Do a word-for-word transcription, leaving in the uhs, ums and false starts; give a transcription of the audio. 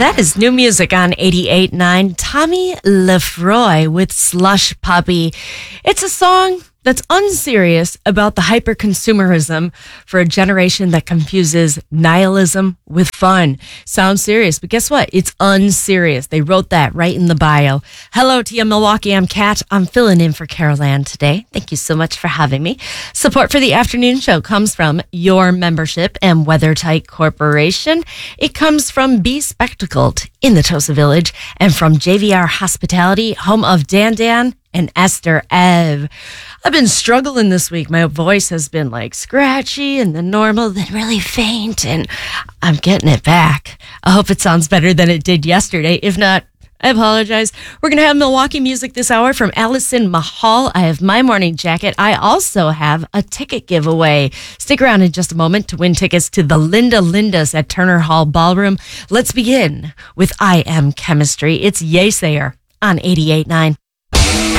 That is new music on eighty-eight point nine. Tommy Lefroy with Slush Puppy. It's a song that's unserious about the hyper-consumerism for a generation that confuses nihilism with fun. Sounds serious, but guess what? It's unserious. They wrote that right in the bio. Hello to you, Milwaukee. I'm Kat. I'm filling in for Carol Ann today. Thank you so much for having me. Support for the afternoon show comes from your membership and WeatherTight Corporation. It comes from Be Spectacled in the Tosa Village and from J V R Hospitality, home of Dan Dan and Esther Ev. I've been struggling this week. My voice has been like scratchy and then normal, then really faint, and I'm getting it back. I hope it sounds better than it did yesterday. If not, I apologize. We're going to have Milwaukee music this hour from Allison Mahal. I have My Morning Jacket. I also have a ticket giveaway. Stick around in just a moment to win tickets to the Linda Lindas at Turner Hall Ballroom. Let's begin with I Am Chemistry. It's Yesayer on eighty-eight point nine.